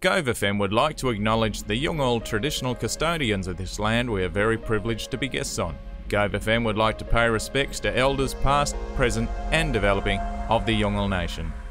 Gove FM would like to acknowledge the Yolngu traditional custodians of this land we are very privileged to be guests on. Gove FM would like to pay respects to elders past, present and developing of the Yolngu Nation.